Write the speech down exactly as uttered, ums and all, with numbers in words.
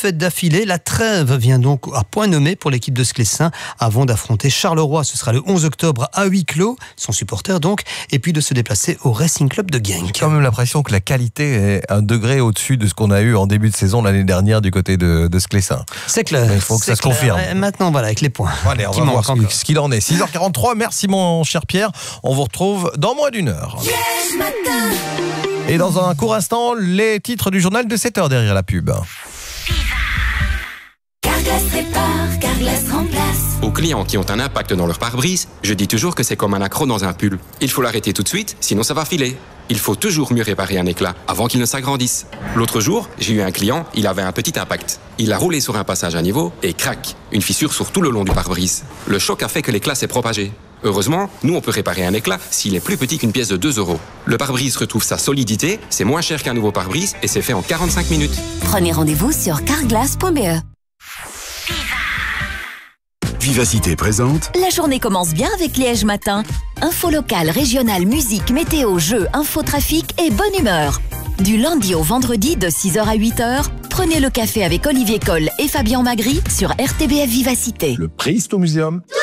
d'affilée. La trêve vient donc à point nommé pour l'équipe de Sclessin avant d'affronter Charleroi. Ce sera le onze octobre à huis clos, son supporter donc, et puis de se déplacer au Racing Club de Genk. J'ai quand même l'impression que la qualité est un degré au-dessus de ce qu'on a eu en début de saison l'année dernière du côté de, de Sclessin. C'est clair. Mais il faut que ça se clair. confirme. Et maintenant, voilà, avec les points. Bon, allez, on qui va voir encore. ce qu'il en est. six heures quarante-trois, merci mon cher Pierre. On vous retrouve dans moins d'une heure. Yes, matin. Et dans un court instant, les titres du journal de sept heures derrière la pub. Carglass répare, Carglass remplace. Aux clients qui ont un impact dans leur pare-brise, je dis toujours que c'est comme un accroc dans un pull. Il faut l'arrêter tout de suite, sinon ça va filer. Il faut toujours mieux réparer un éclat avant qu'il ne s'agrandisse. L'autre jour, j'ai eu un client, il avait un petit impact. Il a roulé sur un passage à niveau et crac, une fissure sur tout le long du pare-brise. Le choc a fait que l'éclat s'est propagé. Heureusement, nous on peut réparer un éclat s'il est plus petit qu'une pièce de deux euros. Le pare-brise retrouve sa solidité, c'est moins cher qu'un nouveau pare-brise et c'est fait en quarante-cinq minutes. Prenez rendez-vous sur carglass point b e. Vivacité présente. La journée commence bien avec Liège Matin. Info locale, régionale, musique, météo, jeux, infotrafic et bonne humeur. Du lundi au vendredi de six heures à huit heures, prenez le café avec Olivier Coll et Fabien Magri sur R T B F Vivacité. Le Préhisto Museum.